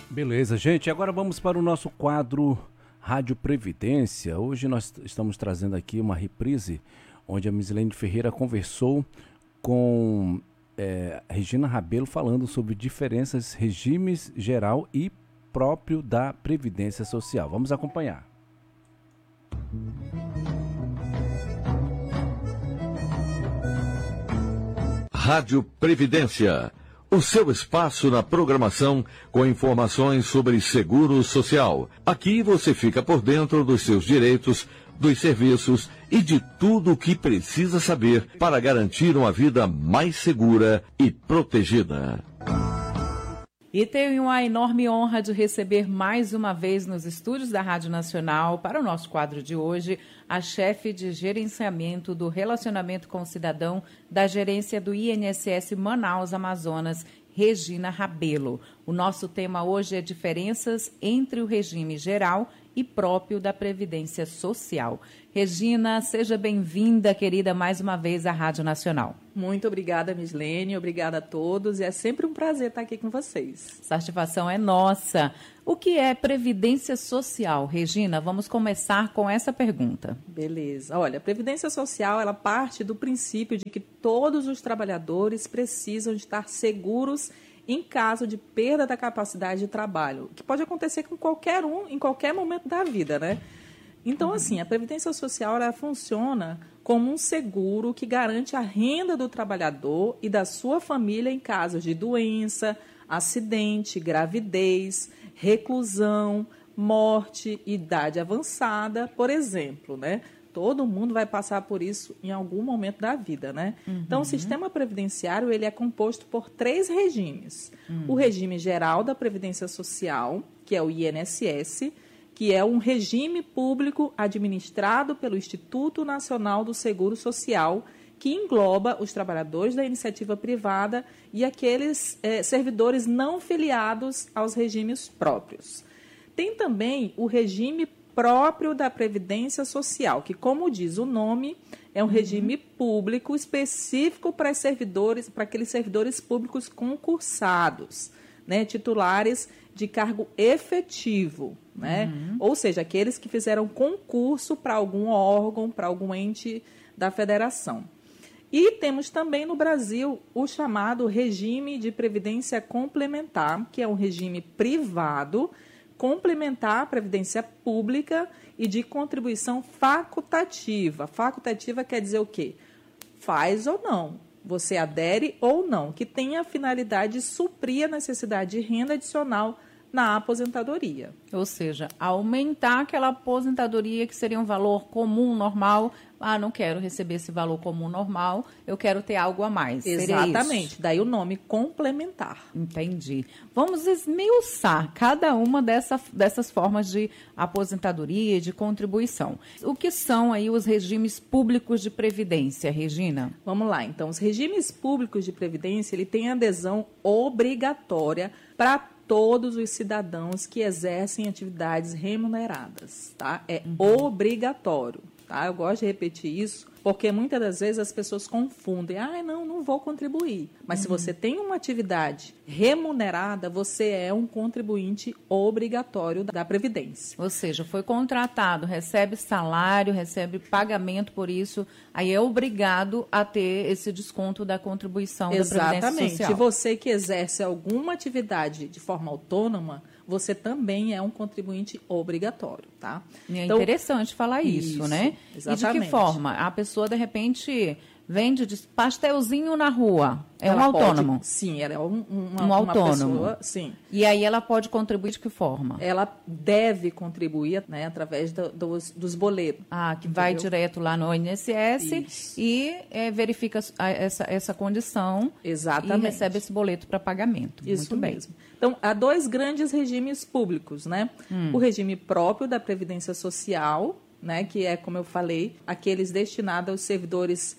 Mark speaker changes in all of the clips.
Speaker 1: Beleza, gente. Agora vamos para o nosso quadro Rádio Previdência. Hoje nós estamos trazendo aqui uma reprise onde a Mislene Ferreira conversou com Regina Rabelo falando sobre diferenças regimes geral e próprio da Previdência Social. Vamos acompanhar.
Speaker 2: Rádio Previdência, o seu espaço na programação com informações sobre seguro social. Aqui você fica por dentro dos seus direitos, dos serviços e de tudo o que precisa saber para garantir uma vida mais segura e protegida.
Speaker 3: E tenho a enorme honra de receber mais uma vez nos estúdios da Rádio Nacional, para o nosso quadro de hoje, a chefe de gerenciamento do relacionamento com o cidadão da gerência do INSS Manaus, Amazonas, Regina Rabelo. O nosso tema hoje é diferenças entre o regime geral e próprio da Previdência Social. Regina, seja bem-vinda, querida, mais uma vez à Rádio Nacional.
Speaker 4: Muito obrigada, Mislene, obrigada a todos, e é sempre um prazer estar aqui com vocês.
Speaker 3: Satisfação é nossa. O que é Previdência Social, Regina? Vamos começar com essa pergunta.
Speaker 4: Beleza. Olha, a Previdência Social, ela parte do princípio de que todos os trabalhadores precisam de estar seguros em caso de perda da capacidade de trabalho, que pode acontecer com qualquer um, em qualquer momento da vida, né? Então, assim, a Previdência Social, ela funciona como um seguro que garante a renda do trabalhador e da sua família em casos de doença, acidente, gravidez, reclusão, morte, idade avançada, por exemplo, né? Todo mundo vai passar por isso em algum momento da vida, né? Então, o sistema previdenciário, ele é composto por 3 regimes. O regime geral da Previdência Social, que é o INSS, que é um regime público administrado pelo Instituto Nacional do Seguro Social, que engloba os trabalhadores da iniciativa privada e aqueles servidores não filiados aos regimes próprios. Tem também o regime próprio da Previdência Social, que, como diz o nome, é um regime público específico para aqueles servidores públicos concursados, né, titulares de cargo efetivo, né? Ou seja, aqueles que fizeram concurso para algum órgão, para algum ente da federação. E temos também no Brasil o chamado regime de previdência complementar, que é um regime privado, complementar à previdência pública e de contribuição facultativa. Facultativa quer dizer o quê? Faz ou não, você adere ou não, que tem a finalidade de suprir a necessidade de renda adicional na aposentadoria.
Speaker 3: Ou seja, aumentar aquela aposentadoria que seria um valor comum, normal. Ah, não quero receber esse valor comum, normal, eu quero ter algo a mais.
Speaker 4: Exatamente, daí o nome complementar.
Speaker 3: Entendi. Vamos esmiuçar cada uma dessas formas de aposentadoria e de contribuição. O que são aí os regimes públicos de previdência, Regina?
Speaker 4: Vamos lá, então, os regimes públicos de previdência, ele tem adesão obrigatória para todos os cidadãos que exercem atividades remuneradas, tá? É obrigatório, tá? Eu gosto de repetir isso, porque muitas das vezes as pessoas confundem. Ah, não vou contribuir. Mas se você tem uma atividade remunerada, você é um contribuinte obrigatório da Previdência.
Speaker 3: Ou seja, foi contratado, recebe salário, recebe pagamento por isso, aí é obrigado a ter esse desconto da contribuição da Previdência Social.
Speaker 4: Exatamente. Se você que exerce alguma atividade de forma autônoma, você também é um contribuinte obrigatório, tá?
Speaker 3: É interessante falar isso, né?
Speaker 4: Exatamente.
Speaker 3: E de que forma? A pessoa, de repente, vende pastelzinho na rua. É
Speaker 4: ela
Speaker 3: um autônomo?
Speaker 4: Pode, sim, ela é um
Speaker 3: autônomo.
Speaker 4: Uma pessoa, sim.
Speaker 3: E aí ela pode contribuir de que forma?
Speaker 4: Ela deve contribuir, né, através dos boletos.
Speaker 3: Ah, que vai direto lá no INSS
Speaker 4: Isso.
Speaker 3: e verifica essa condição.
Speaker 4: Exatamente.
Speaker 3: E recebe esse boleto para pagamento.
Speaker 4: Isso
Speaker 3: Muito bem.
Speaker 4: mesmo. Então, há 2 grandes regimes públicos, né? O regime próprio da Previdência Social, né, que é, como eu falei, aqueles destinados aos servidores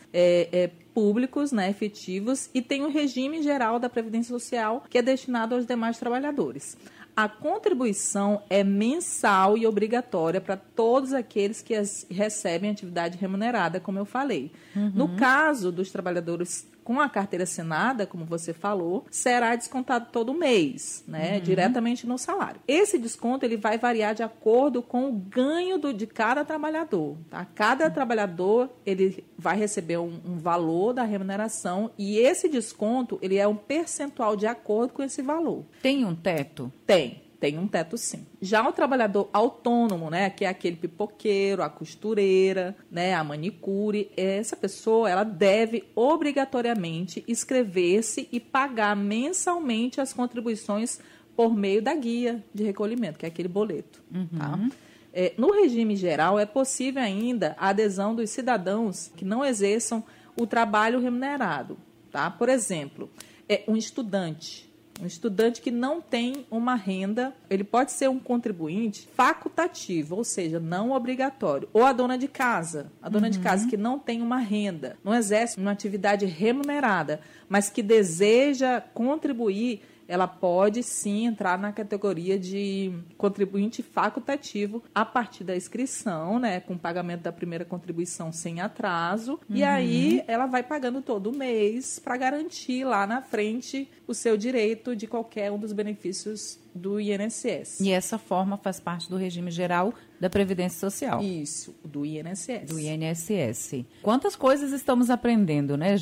Speaker 4: públicos, né, efetivos, e tem o regime geral da Previdência Social, que é destinado aos demais trabalhadores. A contribuição é mensal e obrigatória para todos aqueles que recebem atividade remunerada, como eu falei. No caso dos trabalhadores com a carteira assinada, como você falou, será descontado todo mês, né, diretamente no salário. Esse desconto ele vai variar de acordo com o ganho de cada trabalhador. Tá? Cada trabalhador ele vai receber um valor da remuneração e esse desconto ele é um percentual de acordo com esse valor.
Speaker 3: Tem um teto?
Speaker 4: Tem um teto sim. Já o trabalhador autônomo, né, que é aquele pipoqueiro, a costureira, né, a manicure, essa pessoa ela deve obrigatoriamente inscrever-se e pagar mensalmente as contribuições por meio da guia de recolhimento, que é aquele boleto. Tá? No regime geral, é possível ainda a adesão dos cidadãos que não exerçam o trabalho remunerado. Tá? Por exemplo, um estudante que não tem uma renda, ele pode ser um contribuinte facultativo, ou seja, não obrigatório. Ou a dona de casa, de casa que não tem uma renda, não exerce uma atividade remunerada, mas que deseja contribuir, ela pode sim entrar na categoria de contribuinte facultativo a partir da inscrição, né, com o pagamento da primeira contribuição sem atraso. E aí ela vai pagando todo mês para garantir lá na frente o seu direito de qualquer um dos benefícios do INSS.
Speaker 3: E essa forma faz parte do regime geral da Previdência Social.
Speaker 4: Isso, do INSS.
Speaker 3: Do INSS. Quantas coisas estamos aprendendo, né?